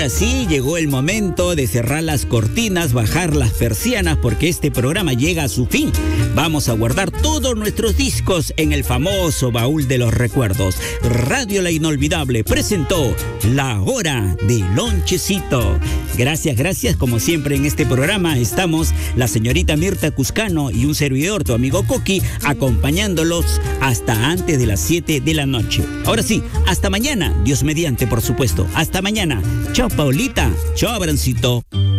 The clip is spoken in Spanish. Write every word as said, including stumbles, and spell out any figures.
ahora sí llegó el momento de cerrar las cortinas, bajar las persianas, porque este programa llega a su fin. Vamos a guardar todos nuestros discos en el famoso baúl de los recuerdos. Radio La Inolvidable presentó La Hora de Lonchecito. Gracias, gracias. Como siempre en este programa estamos la señorita Mirta Cuscano y un servidor, tu amigo Coqui, acompañándolos hasta antes de las siete de la noche. Ahora sí, hasta mañana. Dios mediante, por supuesto. Hasta mañana. Chao, Paulita. Chao, Abrancito.